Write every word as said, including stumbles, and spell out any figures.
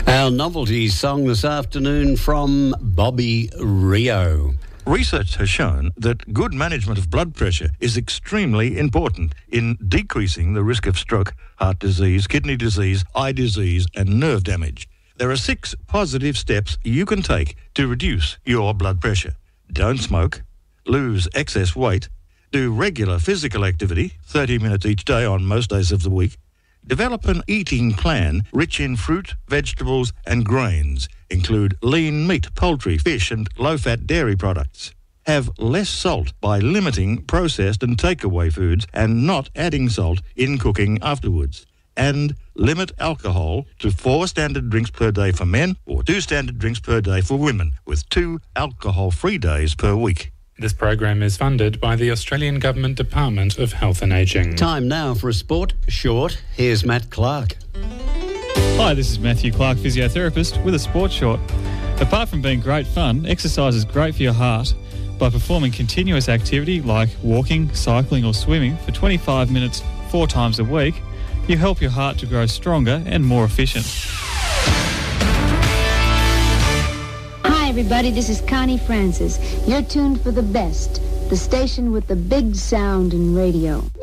Our novelty song this afternoon from Bobby Rio. Research has shown that good management of blood pressure is extremely important in decreasing the risk of stroke, heart disease, kidney disease, eye disease and nerve damage. There are six positive steps you can take to reduce your blood pressure. Don't smoke, lose excess weight, do regular physical activity, thirty minutes each day on most days of the week, develop an eating plan rich in fruit, vegetables and grains. Include lean meat, poultry, fish and low-fat dairy products. Have less salt by limiting processed and takeaway foods and not adding salt in cooking afterwards. And limit alcohol to four standard drinks per day for men or two standard drinks per day for women, with two alcohol-free days per week. This program is funded by the Australian Government Department of Health and Ageing. Time now for a sport short. Here's Matt Clark. Hi, this is Matthew Clark, physiotherapist, with a sports short. Apart from being great fun, exercise is great for your heart. By performing continuous activity like walking, cycling or swimming for twenty-five minutes four times a week, you help your heart to grow stronger and more efficient. Hi everybody, this is Connie Francis. You're tuned for the best, the station with the big sound in radio.